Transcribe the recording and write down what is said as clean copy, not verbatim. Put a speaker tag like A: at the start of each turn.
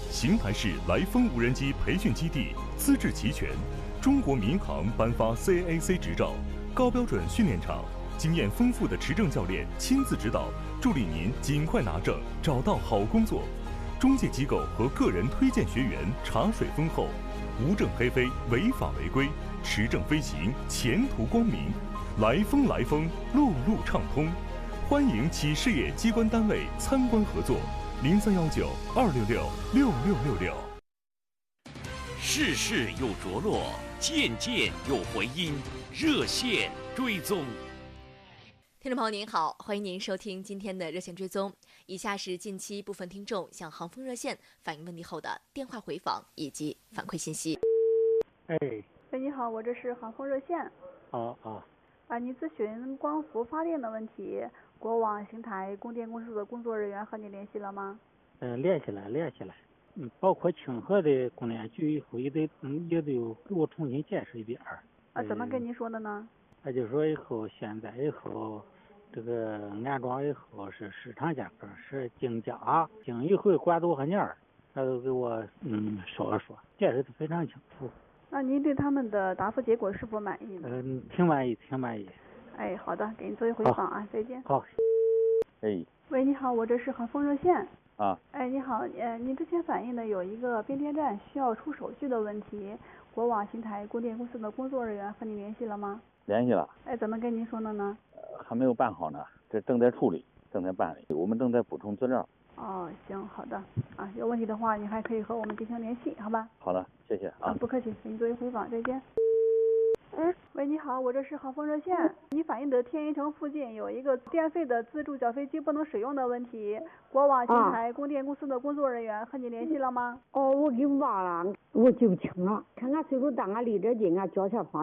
A: 邢台市来风无人机培训基地资质齐全，中国民航颁发 CAAC 执照，高标准训练场，经验丰富的持证教练亲自指导，助力您尽快拿证，找到好工作。中介机构和个人推荐学员茶水丰厚，无证黑飞，违法违规，持证飞行，前途光明。来风，路路畅通。欢迎企事业机关单位参观合作，0319-266-6666。
B: 事事有着落，件件有回音，热线追踪。
C: 听众朋友您好，欢迎您收听今天的热线追踪。以下是近期部分听众向航风热线反映问题后的电话回访以及反馈信息。
D: 喂，
E: 你好，我这是航风热线。你咨询光伏发电的问题，国网邢台供电公司的工作人员和你联系了吗？
D: 联系了。包括清河的供电局以后也得有给我重新解释一遍。
E: 怎么跟您说的呢？
D: 他就说现在以后这个安装以后是市场价格是竞价，经一回管多少年，他都给我说了，解释的非常清楚。
E: 那您对他们的答复结果是否满意呢？
D: 挺满意。
E: 好的，给您做一回访啊，再见。
D: 好。
E: 喂，你好，我这是航风热线。你好，您之前反映的有一个变电站需要出手续的问题，国网邢台供电公司的工作人员和你联系了吗？
F: 联系了。
E: 怎么跟您说的呢？
F: 还没有办好呢，这正在处理，正在办理，我们正在补充资料。
E: 行，好的。有问题的话，你还可以和我们进行联系，好吧？
F: 好的，谢谢啊。
E: 不客气，给您做一回访，再见。喂，你好，我这是航风热线。你反映的天一城附近有一个电费的自助缴费机不能使用的问题，国网邢台供电公司的工作人员和你联系了吗？
G: 我给忘了，我记不清了。看俺岁数大，俺离这近，俺交钱方